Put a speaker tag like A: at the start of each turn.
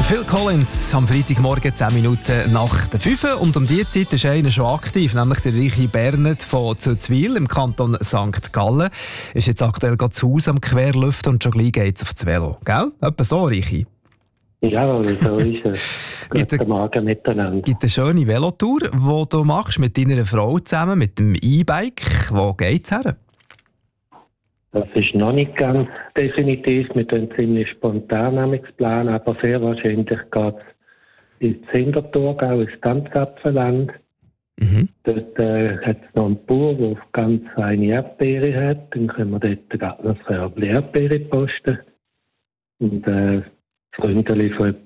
A: Phil Collins am Freitagmorgen 10 Minuten nach der 5 und um diese Zeit ist einer schon aktiv, nämlich der Reiche Bernhard von Zuzwil im Kanton St. Gallen. Ist jetzt aktuell gerade zu Hause am Querlüften und schon gleich geht es auf das Velo. Gell? Etwa so, Reiche?
B: Ja, so ist es. Guten Morgen miteinander.
A: Gibt eine schöne Velotour, die du machst mit deiner Frau zusammen, mit dem E-Bike. Wo geht's her?
B: Das ist noch nicht ganz definitiv. Wir tun ziemlich spontan planen, aber sehr wahrscheinlich geht es ins Hinterthurgau, ins Tanzapfelland. Dort hat es noch einen Bauer, der ganz feine Erdbeere hat. Dann können wir dort gerade noch ein Erdbeere posten. Und Freunde von